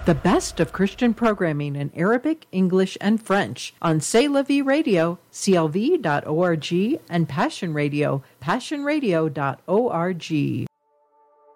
The best of Christian programming in Arabic, English, and French on C'est La Vie Radio, clv.org, and Passion Radio, passionradio.org.